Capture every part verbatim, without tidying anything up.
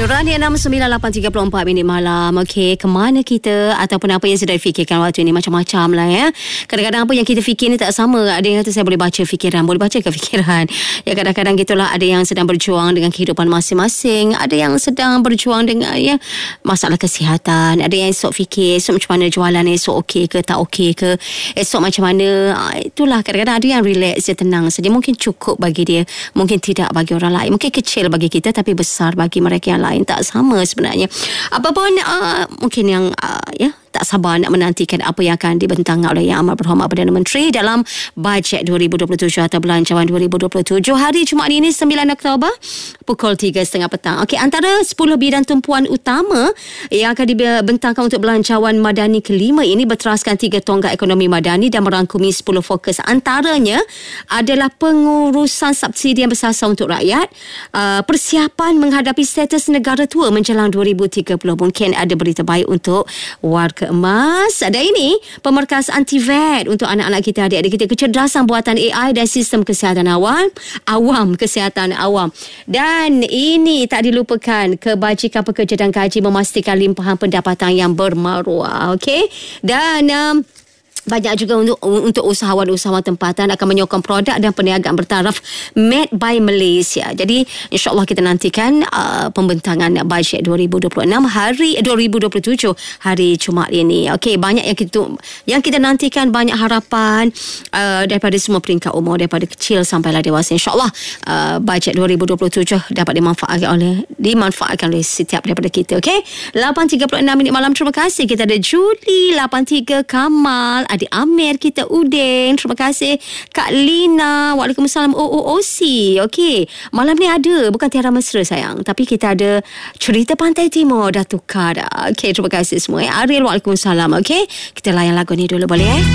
Nurani enam sembilan lapan tiga puluh empat minit malam. Okey, ke mana kita ataupun apa yang sedang fikirkan waktu ini, macam-macam lah ya. Kadang-kadang apa yang kita fikir ni tak sama. Ada yang kata saya boleh baca fikiran, boleh baca ke fikiran. Ya, kadang-kadang gitulah, ada yang sedang berjuang dengan kehidupan masing-masing, ada yang sedang berjuang dengan ya masalah kesihatan, ada yang esok fikir esok macam mana jualan esok, okey ke tak okey ke, esok macam mana. Itulah, kadang-kadang ada yang relax, dia tenang saja. Mungkin cukup bagi dia, mungkin tidak bagi orang lain, mungkin kecil bagi kita tapi besar bagi mereka yang lain. Tak sama sebenarnya. Apapun uh, mungkin yang uh, ya tak sabar nak menantikan apa yang akan dibentangkan oleh Yang Amat Berhormat Perdana Menteri dalam bajet dua ribu dua puluh tujuh atau belanjawan dua ribu dua puluh tujuh. Hari Jumaat ini sembilan Oktober pukul tiga tiga puluh petang. Okey, antara sepuluh bidang tumpuan utama yang akan dibentangkan untuk belanjawan madani kelima ini berteraskan tiga tonggak ekonomi madani dan merangkumi sepuluh fokus. Antaranya adalah pengurusan subsidi yang bersasar untuk rakyat, uh, persiapan menghadapi status negara tua menjelang dua ribu tiga puluh. Mungkin ada berita baik untuk warga emas. Ada ini, pemerkas anti-V A T untuk anak-anak kita, adik-adik kita, kecerdasan buatan A I dan sistem kesihatan awam, awam, kesihatan awam. Dan ini tak dilupakan, kebajikan pekerja dan gaji memastikan limpahan pendapatan yang bermaruah. Okey? Dan um, banyak juga untuk untuk usahawan-usahawan tempatan akan menyokong produk dan perniagaan bertaraf Made by Malaysia. Jadi insya-Allah kita nantikan uh, pembentangan bajet dua ribu dua puluh enam hari dua ribu dua puluh tujuh hari Jumaat ini. Okey, banyak yang kita yang kita nantikan, banyak harapan uh, daripada semua peringkat umur, daripada kecil sampailah dewasa. Insya-Allah uh, bajet dua ribu dua puluh tujuh dapat dimanfaatkan oleh dimanfaatkan oleh setiap daripada kita. Okey, lapan tiga puluh enam minit malam. Terima kasih. Kita ada Julie lapan tiga, Kamal, Adik Amir kita, Udin, terima kasih Kak Lina, Waalaikumsalam, O O O C. Okey, malam ni ada bukan tiara mesra sayang, tapi kita ada cerita Pantai Timur dah tukar dah. Okey, terima kasih semua. eh. Ariel, Waalaikumsalam. Okey, kita layan lagu ni dulu boleh eh?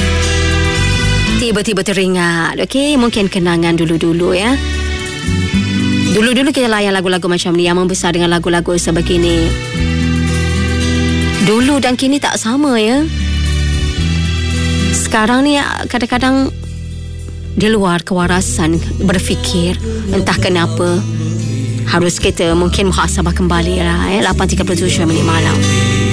Tiba-tiba teringat. Okey, mungkin kenangan dulu-dulu ya. Dulu-dulu kita layan lagu-lagu macam ni yang membesar dengan lagu-lagu sebegini. Dulu dan kini tak sama ya. Sekarang ni kadang-kadang di luar kewarasan berfikir, entah kenapa harus kita mungkin muhasabah kembali lah eh. lapan tiga puluh tujuh minit malam.